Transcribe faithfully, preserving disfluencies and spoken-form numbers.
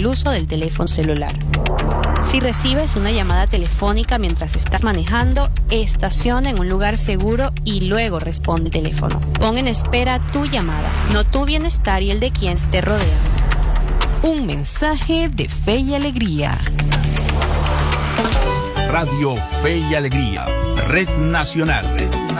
uso del teléfono celular. Si recibes una llamada telefónica mientras estás manejando, estaciona en un lugar seguro y luego responde el teléfono. Pon en espera tu llamada, no tu bienestar y el de quienes te rodean. Un mensaje de Fe y Alegría. Radio Fe y Alegría, Red Nacional.